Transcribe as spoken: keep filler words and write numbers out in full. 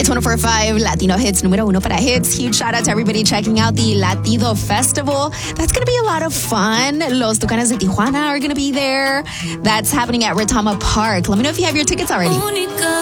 It's one oh four point five Latino Hits, número uno para hits. Huge shout out to everybody checking out the Latido Festival. That's going to be a lot of fun. Los Tucanes de Tijuana are going to be there. That's happening at Retama Park. Let me know if you have your tickets already.